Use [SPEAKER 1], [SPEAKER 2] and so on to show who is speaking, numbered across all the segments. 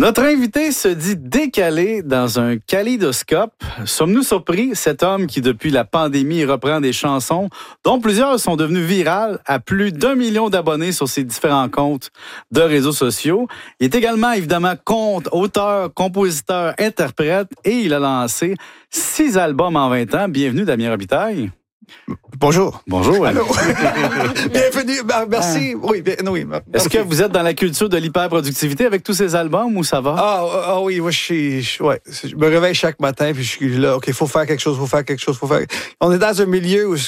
[SPEAKER 1] Notre invité se dit décalé dans un kaléidoscope. Sommes-nous surpris? Cet homme qui, depuis la pandémie, reprend des chansons dont plusieurs sont devenues virales, a plus d'1 million d'abonnés sur ses différents comptes de réseaux sociaux. Il est également, évidemment, auteur, compositeur, interprète et il a lancé 6 albums en 20 ans. Bienvenue, Damien Robitaille.
[SPEAKER 2] Bonjour.
[SPEAKER 1] Bonjour.
[SPEAKER 2] Allô. Bienvenue. Merci. Oui.
[SPEAKER 1] Est-ce que vous êtes dans la culture de l'hyperproductivité avec tous ces albums ou ça va?
[SPEAKER 2] Ah oui, moi je me réveille chaque matin puis je suis là. OK, faut faire quelque chose. On est dans un milieu où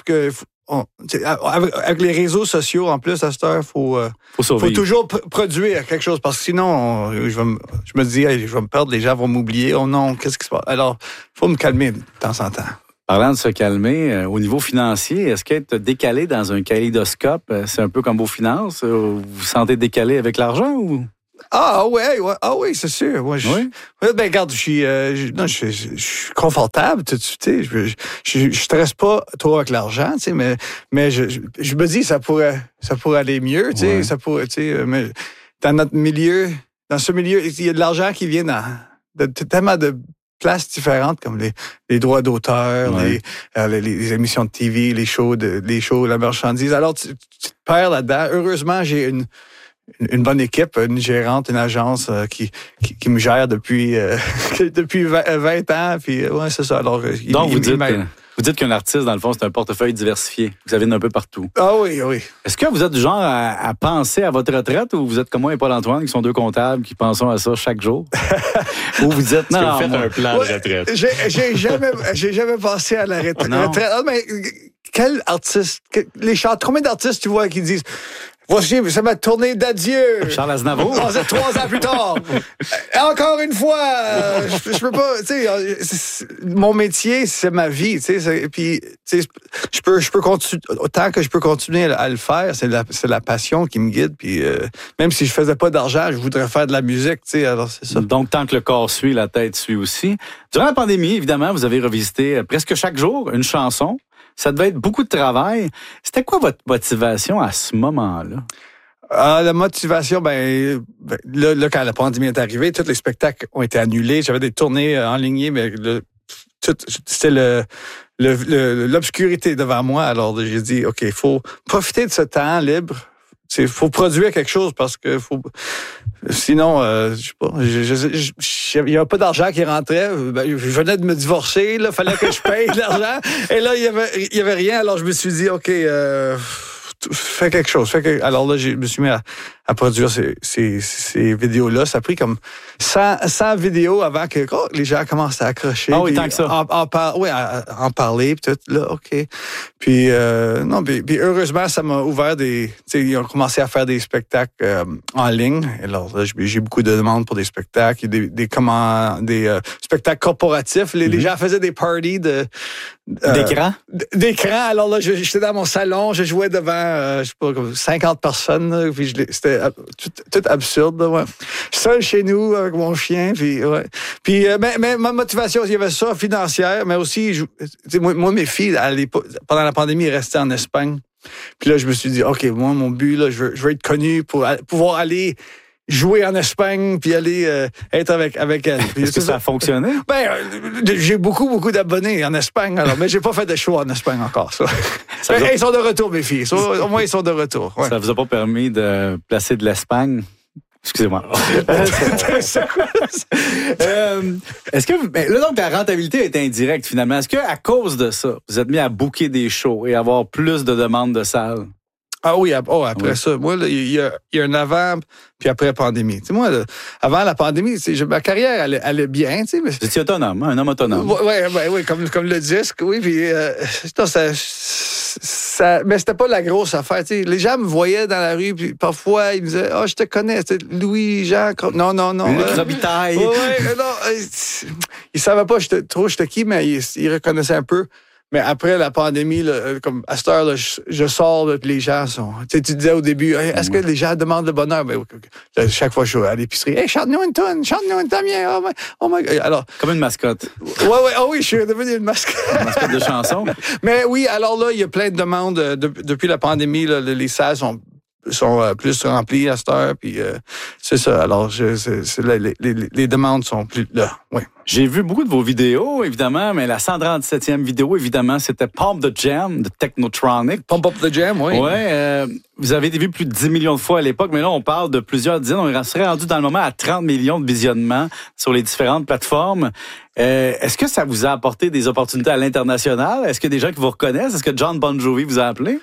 [SPEAKER 2] avec les réseaux sociaux en plus à cette heure, faut toujours produire quelque chose parce que sinon je me dis je vais me perdre, les gens vont m'oublier. Oh non, qu'est-ce qui se passe? Alors, faut me calmer de temps en temps.
[SPEAKER 1] Parlant de se calmer, au niveau financier, est-ce qu'être décalé dans un kaléidoscope, c'est un peu comme vos finances? Vous vous sentez décalé avec l'argent ou?
[SPEAKER 2] Ah oui, c'est sûr. Moi, oui? Ben regarde, je suis confortable, tu sais, je stresse pas trop avec l'argent, tu sais, mais je me dis ça pourrait aller mieux, tu sais, ça pourrait, tu sais, mais dans ce milieu, il y a de l'argent qui vient de tellement de places différentes comme les droits d'auteur, les émissions de TV, les shows, la marchandise. Alors tu te perds là-dedans. Heureusement, j'ai une bonne équipe, une gérante, une agence qui me gère depuis 20 ans. Puis ouais, c'est ça. Alors
[SPEAKER 1] donc vous dites qu'un artiste, dans le fond, c'est un portefeuille diversifié. Vous avez un peu partout.
[SPEAKER 2] Ah oui.
[SPEAKER 1] Est-ce que vous êtes du genre à penser à votre retraite ou vous êtes comme moi et Paul-Antoine, qui sont 2 comptables, qui pensent à ça chaque jour? Ou vous dites, non,
[SPEAKER 3] vous faites un plan de retraite?
[SPEAKER 2] J'ai jamais pensé à la retraite. Ah, mais quel artiste, combien d'artistes tu vois qui disent... Voici, c'est ma tournée d'adieu.
[SPEAKER 1] Charles Aznavour.
[SPEAKER 2] 3 ans plus tard. Encore une fois, je peux pas, tu sais, mon métier, c'est ma vie, tu sais, puis, tu sais, je peux continuer, autant que je peux continuer à le faire, c'est la passion qui me guide, puis même si je faisais pas d'argent, je voudrais faire de la musique, tu sais, alors c'est ça.
[SPEAKER 1] Donc, tant que le corps suit, la tête suit aussi. Durant la pandémie, évidemment, vous avez revisité presque chaque jour une chanson. Ça devait être beaucoup de travail. C'était quoi votre motivation à ce moment-là?
[SPEAKER 2] La motivation, là, quand la pandémie est arrivée, tous les spectacles ont été annulés. J'avais des tournées enlignées, mais c'était l'obscurité devant moi. Alors, j'ai dit, OK, il faut profiter de ce temps libre. Il faut produire quelque chose parce que sinon, je sais pas, il n'y avait pas d'argent qui rentrait. Je venais de me divorcer, là, fallait que je paye de l'argent. Et là, il y avait rien. Alors, je me suis dit, OK, fais quelque chose. Alors là, je me suis mis à produire ces vidéos-là. Ça a pris comme 100 vidéos avant que les gens commencent à accrocher.
[SPEAKER 1] Ah oui, tant que ça.
[SPEAKER 2] En parler, puis tout, là, OK. Puis, puis heureusement, ça m'a ouvert ils ont commencé à faire des spectacles en ligne. Alors là, j'ai beaucoup de demandes pour des spectacles, des spectacles corporatifs. Les gens faisaient des parties
[SPEAKER 1] d'écran?
[SPEAKER 2] D'écran. Alors là, j'étais dans mon salon, je jouais devant, je sais pas, comme 50 personnes, là, puis c'était tout absurde, là, ouais. Seul chez nous, avec mon chien, puis ouais. Puis, mais ma motivation, il y avait ça, financière, mais aussi, moi, mes filles, pendant la pandémie, elles restaient en Espagne. Puis là, je me suis dit, OK, moi, mon but, là, je veux être connu pour pouvoir aller jouer en Espagne puis aller être avec elle.
[SPEAKER 1] Est-ce que ça a fonctionné?
[SPEAKER 2] J'ai beaucoup d'abonnés en Espagne, alors, mais j'ai pas fait de show en Espagne encore, ça. Ils sont de retour, mes filles. Au moins, ils sont de retour. Ouais.
[SPEAKER 1] Ça vous a pas permis de placer de l'Espagne? Excusez-moi. Est-ce que là, donc, la rentabilité est indirecte, finalement. Est-ce qu'à cause de ça, vous êtes mis à booker des shows et avoir plus de demandes de salles?
[SPEAKER 2] Ah oui, après ça. Moi, il y a un avant puis après la pandémie. Tu sais, moi, avant la pandémie, ma carrière allait bien. Tu sais, mais...
[SPEAKER 1] Vous étiez autonome, un homme autonome.
[SPEAKER 2] Oui, comme le disque, oui. Puis, mais c'était pas la grosse affaire. Tu sais, les gens me voyaient dans la rue, puis parfois, ils me disaient, je te connais, Louis-Jean. Non.
[SPEAKER 1] Robitaille.
[SPEAKER 2] Ils savaient pas j'étais qui, mais ils reconnaissaient un peu. Mais après la pandémie, là, comme à cette heure, là, je sors, là, puis les gens sont... Tu disais au début, est-ce que les gens demandent le bonheur? Ben, chaque fois que je suis à l'épicerie, « Hey, chante-nous une tonne, bien. Oh my God. » Alors,
[SPEAKER 1] comme une mascotte.
[SPEAKER 2] Oui, je suis devenu une mascotte.
[SPEAKER 1] Une mascotte de chanson.
[SPEAKER 2] Mais oui, alors là, il y a plein de demandes. Depuis la pandémie, là, les salles sont sont plus remplis à cette heure. Puis c'est ça. Alors, les demandes sont plus là. Oui.
[SPEAKER 1] J'ai vu beaucoup de vos vidéos, évidemment, mais la 137e vidéo, évidemment, c'était Pump the Jam de Technotronic.
[SPEAKER 2] Pump Up the Jam, oui.
[SPEAKER 1] Oui, vous avez été vu plus de 10 millions de fois à l'époque, mais là, on parle de plusieurs dizaines. On serait rendu dans le moment à 30 millions de visionnements sur les différentes plateformes. Est-ce que ça vous a apporté des opportunités à l'international? Est-ce qu'il y a des gens qui vous reconnaissent? Est-ce que John Bon Jovi vous a appelé?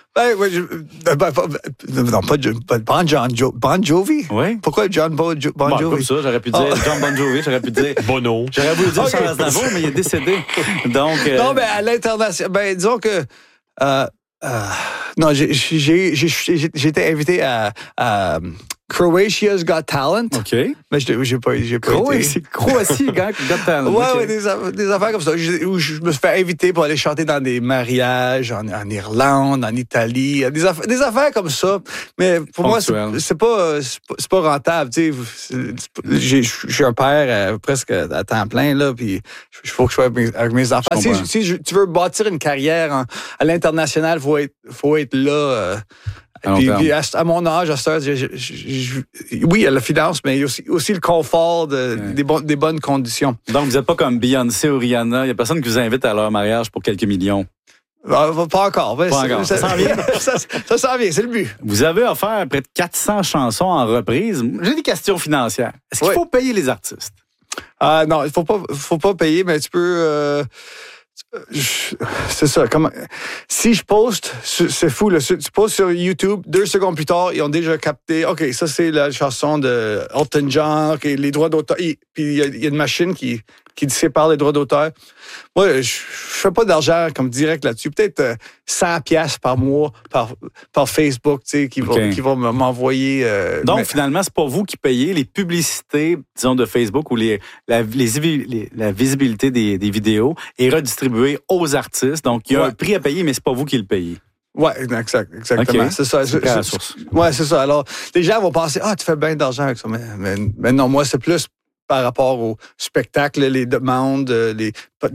[SPEAKER 2] Non, pas Bon Jovi.
[SPEAKER 1] Oui.
[SPEAKER 2] Pourquoi John Bon Jovi?
[SPEAKER 1] Comme ça, j'aurais pu dire John Bon Jovi, j'aurais pu dire
[SPEAKER 3] Bono.
[SPEAKER 1] J'aurais voulu dire Charles Aznavour, mais il est décédé. Donc,
[SPEAKER 2] non, mais à l'international, disons que non, j'ai été invité à Croatia's Got Talent.
[SPEAKER 1] OK.
[SPEAKER 2] Mais j'ai pas été.
[SPEAKER 1] Croatie, Got Talent.
[SPEAKER 2] Ouais,
[SPEAKER 1] okay.
[SPEAKER 2] Ouais, des affaires comme ça. Où je me suis fait inviter pour aller chanter dans des mariages en Irlande, en Italie. Des affaires comme ça. Mais pour moi, c'est pas rentable. Tu sais, j'ai un père presque à temps plein, là, puis il faut que je sois avec mes enfants. Si tu veux bâtir une carrière à l'international, faut être là. Puis à mon âge, à cette heure, oui, il y a la finance, mais il y a aussi le confort des bonnes conditions.
[SPEAKER 1] Donc, vous n'êtes pas comme Beyoncé ou Rihanna. Il n'y a personne qui vous invite à leur mariage pour quelques millions.
[SPEAKER 2] Pas encore.
[SPEAKER 1] Pas encore. Ça s'en vient.
[SPEAKER 2] Ça s'en vient, c'est le but.
[SPEAKER 1] Vous avez offert près de 400 chansons en reprise. J'ai des questions financières. Est-ce qu'il faut payer les artistes?
[SPEAKER 2] Non, il faut pas payer, mais tu peux... c'est ça. Si je poste, c'est fou. Là, tu postes sur YouTube, 2 secondes plus tard, ils ont déjà capté. OK, ça, c'est la chanson de Elton John. OK, les droits d'auteur. Puis il y a une machine qui sépare les droits d'auteur. Moi, je fais pas d'argent comme direct là-dessus. Peut-être 100$ par mois par Facebook, tu sais, qui va m'envoyer.
[SPEAKER 1] Donc, finalement, c'est pas vous qui payez les publicités, disons, de Facebook ou la visibilité des vidéos est redistribuée aux artistes. Donc, il y a un prix à payer, mais c'est pas vous qui le payez.
[SPEAKER 2] Oui, exactement.
[SPEAKER 1] Okay.
[SPEAKER 2] C'est ça.
[SPEAKER 1] C'est la source.
[SPEAKER 2] Oui, c'est ça. Alors, les gens vont penser, tu fais bien d'argent avec ça. Mais non, moi, c'est plus par rapport au spectacle, les demandes, des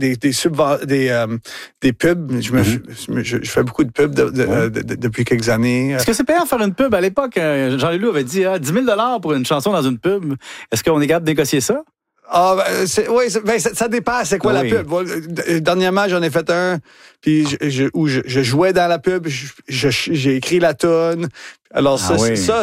[SPEAKER 2] pubs. Je fais beaucoup de pubs depuis quelques années.
[SPEAKER 1] Est-ce que c'est payant de faire une pub? À l'époque, Jean-Leloup avait dit 10 000 pour une chanson dans une pub. Est-ce qu'on est capable de négocier ça?
[SPEAKER 2] Ça dépend, c'est quoi la pub. Dernièrement, j'en ai fait un, puis où je jouais dans la pub, j'ai écrit la toune. Alors ça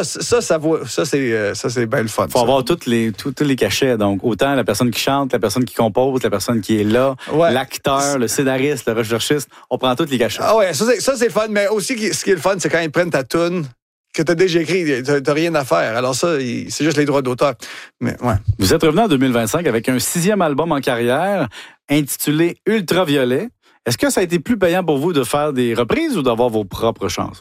[SPEAKER 2] c'est bien le fun.
[SPEAKER 1] Faut avoir tous les cachets, donc autant la personne qui chante, la personne qui compose, la personne qui est là, l'acteur, le scénariste, le recherchiste, on prend tous les cachets.
[SPEAKER 2] Ah ouais, ça c'est le fun, mais aussi ce qui est le fun, c'est quand ils prennent ta toune que tu as déjà écrit, t'as rien à faire. Alors ça, c'est juste les droits d'auteur. Mais ouais.
[SPEAKER 1] Vous êtes revenu en 2025 avec un 6e album en carrière intitulé Ultraviolet. Est-ce que ça a été plus payant pour vous de faire des reprises ou d'avoir vos propres chansons?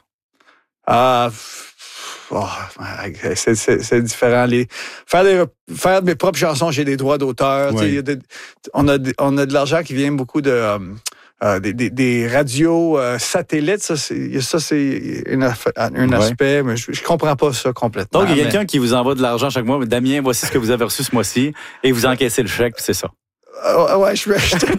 [SPEAKER 2] C'est différent. Faire mes propres chansons, j'ai des droits d'auteur. Oui. On a de l'argent qui vient beaucoup de... des radios satellites, ça c'est un aspect, mais je comprends pas ça complètement.
[SPEAKER 1] Donc, il y a quelqu'un qui vous envoie de l'argent chaque mois. Damien, voici ce que vous avez reçu ce mois-ci, et vous encaissez le chèque, c'est ça.
[SPEAKER 2] Ouais, je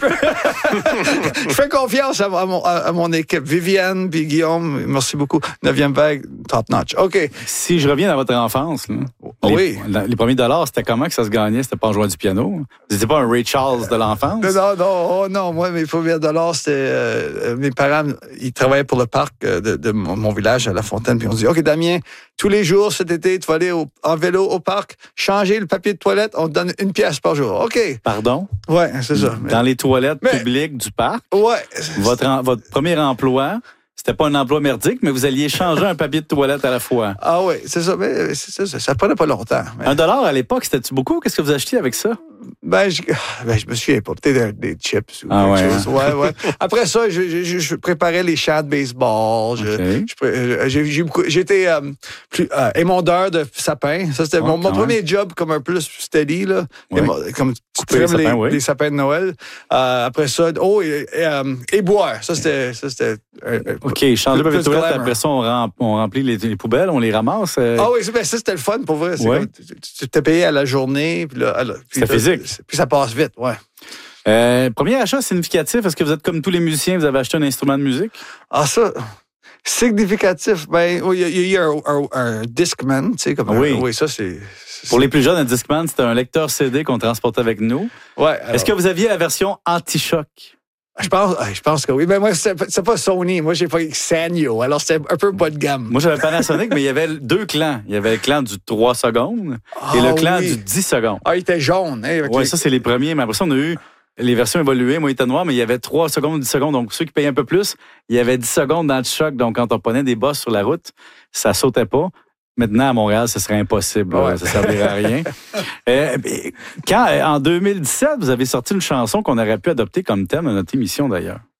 [SPEAKER 2] fais confiance à mon équipe. Viviane puis Guillaume, merci beaucoup. 9e vague, top notch. OK.
[SPEAKER 1] Si je reviens dans votre enfance, là, les premiers dollars, c'était comment que ça se gagnait? C'était pas en jouant du piano? Vous n'étiez pas un Ray Charles de l'enfance?
[SPEAKER 2] Non. Moi, mes premiers dollars, c'était... mes parents, ils travaillaient pour le parc de mon village, à La Fontaine, puis on dit, OK, Damien, tous les jours cet été, tu vas aller en vélo au parc, changer le papier de toilette, on te donne 1 pièce par jour. OK.
[SPEAKER 1] Pardon?
[SPEAKER 2] Ouais, c'est ça.
[SPEAKER 1] Dans les toilettes publiques du parc, votre premier emploi, c'était pas un emploi merdique, mais vous alliez changer un papier de toilette à la fois.
[SPEAKER 2] Ah oui, c'est ça. Mais ça prenait pas longtemps. Mais...
[SPEAKER 1] $1 à l'époque, c'était-tu beaucoup? Qu'est-ce que vous achetiez avec ça?
[SPEAKER 2] Je me souviens pas. Peut-être des chips ou quelque chose. Ouais. Après ça, je préparais les champs de baseball. J'étais émondeur de sapins. Ça, c'était mon premier job comme un peu steady, là. Comme tu trimes les sapins de Noël. Après ça, éboire. Ça, c'était
[SPEAKER 1] OK, changer le papier de toilette. Après ça, on remplit les poubelles, on les ramasse.
[SPEAKER 2] Ah oui, ça, c'était le fun, pour vrai. Tu t'es payé à la journée.
[SPEAKER 1] C'était physique.
[SPEAKER 2] Puis ça passe vite, ouais.
[SPEAKER 1] Premier achat significatif, est-ce que vous êtes comme tous les musiciens, vous avez acheté un instrument de musique?
[SPEAKER 2] Ah, ça... Significatif, ben, il y a eu un Discman, tu sais, comme oui, ça c'est.
[SPEAKER 1] Pour les plus jeunes, un Discman, c'était un lecteur CD qu'on transportait avec nous.
[SPEAKER 2] Ouais.
[SPEAKER 1] Est-ce que vous aviez la version anti-choc?
[SPEAKER 2] Je pense que oui. Ben moi, c'est pas Sony. Moi, j'ai pas Sanyo. Alors, c'était un peu bas de gamme.
[SPEAKER 1] Moi, j'avais Panasonic, mais il y avait 2 clans. Il y avait le clan du 3 secondes et le clan du 10 secondes.
[SPEAKER 2] Ah, il était jaune. Hein,
[SPEAKER 1] Oui, ça, c'est les premiers. Mais après ça, on a eu les versions évoluées. Moi, il était noir, mais il y avait 3 secondes, 10 secondes. Donc, ceux qui payaient un peu plus, il y avait 10 secondes d'anti-choc. Donc, quand on prenait des bosses sur la route, ça sautait pas. Maintenant, à Montréal, ce serait impossible. Ouais. Ça ne servirait à rien. En 2017, vous avez sorti une chanson qu'on aurait pu adopter comme thème de notre émission, d'ailleurs.